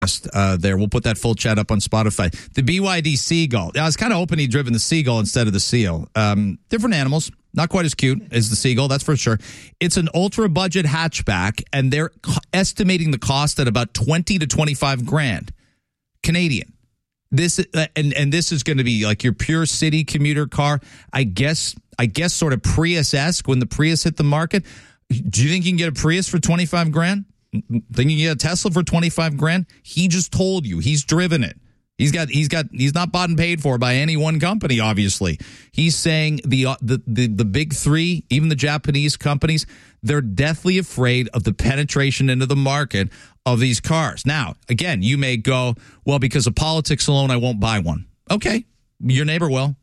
there. We'll put that full chat up on Spotify. The BYD Seagull. I was kind of hoping he'd driven the Seagull instead of the Seal. Different animals. Not quite as cute as the Seagull, that's for sure. It's an ultra-budget hatchback, and they're estimating the cost at about 20 to 25 grand Canadian. This and this is going to be like your pure city commuter car. I guess sort of Prius-esque when the Prius hit the market. Do you think you can get a Prius for 25 grand? Think you can get a Tesla for 25 grand? He just told you he's driven it. He's not bought and paid for by any one company, obviously. He's saying the big three, even the Japanese companies, they're deathly afraid of the penetration into the market of these cars. Now, again, you may go, well, because of politics alone, I won't buy one. Okay, your neighbor will.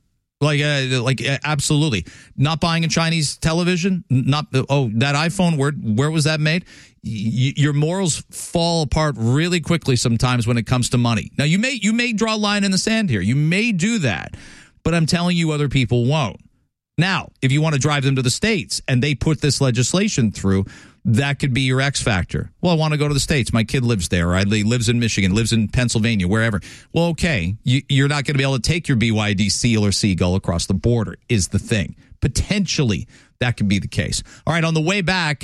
Absolutely. Not buying a Chinese television? That iPhone, where was that made? Your morals fall apart really quickly sometimes when it comes to money. Now, you may draw a line in the sand here. You may do that, but I'm telling you other people won't. Now, if you want to drive them to the States and they put this legislation through, that could be your X factor. Well, I want to go to the States. My kid lives there. Or he lives in Michigan, lives in Pennsylvania, wherever. Well, okay, you're not going to be able to take your BYD Seal or Seagull across the border is the thing. Potentially, that could be the case. All right, on the way back,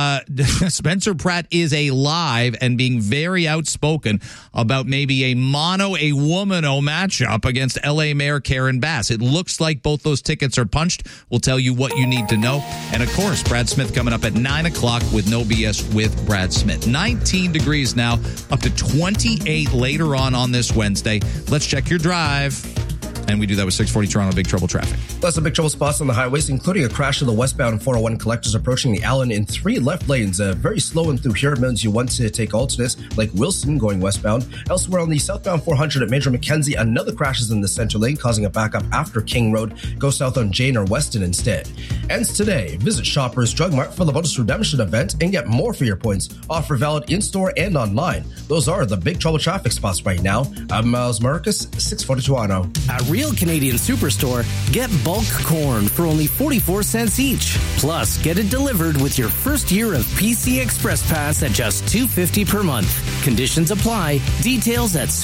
Spencer Pratt is alive and being very outspoken about maybe a womano matchup against L.A. Mayor Karen Bass. It looks like both those tickets are punched. We'll tell you what you need to know. And, of course, Brad Smith coming up at 9 o'clock with No BS with Brad Smith. 19 degrees now, up to 28 later on this Wednesday. Let's check your drive. And we do that with 640 Toronto Big Trouble traffic. Plus, some big trouble spots on the highways, including a crash of the westbound 401 collectors approaching the Allen in 3 left lanes. Very slow and through here. Means you want to take alternates like Wilson going westbound. Elsewhere on the southbound 400 at Major Mackenzie, another crash is in the center lane, causing a backup after King Road. Go south on Jane or Weston instead. Ends today. Visit Shoppers Drug Mart for the bonus redemption event and get more for your points. Offer valid in-store and online. Those are the big trouble traffic spots right now. I'm Miles Marcus, 640 Toronto. At Real Canadian Superstore, get bulk corn for only 44 cents each. Plus, get it delivered with your first year of PC Express Pass at just $2.50 per month. Conditions apply. Details at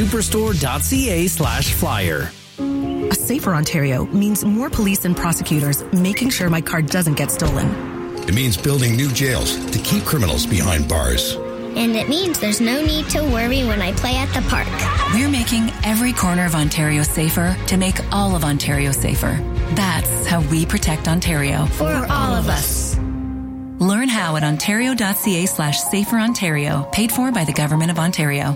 superstore.ca/flyer. A safer Ontario means more police and prosecutors making sure my car doesn't get stolen. It means building new jails to keep criminals behind bars. And it means there's no need to worry when I play at the park. We're making every corner of Ontario safer to make all of Ontario safer. That's how we protect Ontario. For all of us. Learn how at ontario.ca/saferontario, paid for by the Government of Ontario.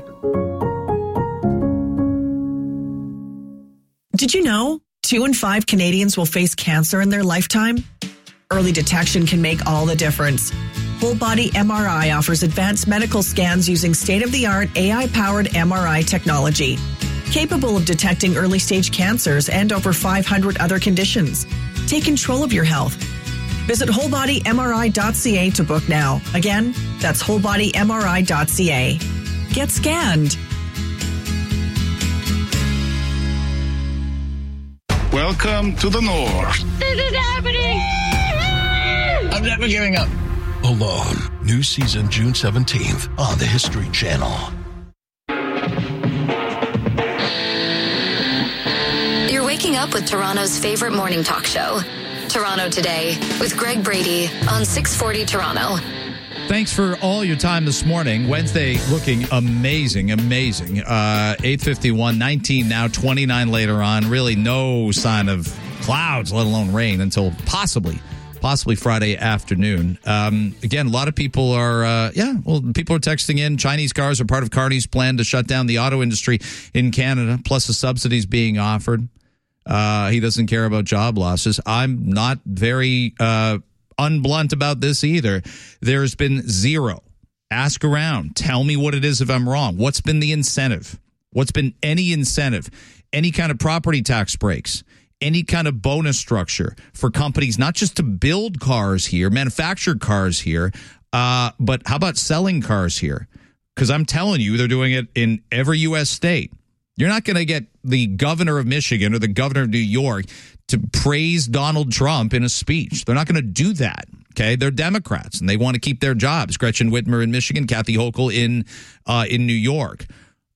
Did you know 2 in 5 Canadians will face cancer in their lifetime? Early detection can make all the difference. Whole Body MRI offers advanced medical scans using state-of-the-art AI-powered MRI technology, capable of detecting early-stage cancers and over 500 other conditions. Take control of your health. Visit wholebodymri.ca to book now. Again, that's wholebodymri.ca. Get scanned. Welcome to the North. This is happening! I'm never giving up. Alone. New season June 17th on the History Channel. You're waking up with Toronto's favorite morning talk show, Toronto Today, with Greg Brady on 640 Toronto. Thanks for all your time this morning. Wednesday looking amazing. 8:51, 19 now, 29 later on. Really no sign of clouds, let alone rain, until possibly Friday afternoon. Again, a lot of people are, people are texting in. Chinese cars are part of Carney's plan to shut down the auto industry in Canada, plus the subsidies being offered. He doesn't care about job losses. I'm not very unblunt about this either. There's been zero. Ask around. Tell me what it is if I'm wrong. What's been the incentive? What's been any incentive? Any kind of property tax breaks? Any kind of bonus structure for companies, not just to build cars here, manufacture cars here, but how about selling cars here? Because I'm telling you, they're doing it in every U.S. state. You're not going to get the governor of Michigan or the governor of New York to praise Donald Trump in a speech. They're not going to do that. Okay, they're Democrats and they want to keep their jobs. Gretchen Whitmer in Michigan, Kathy Hochul in New York.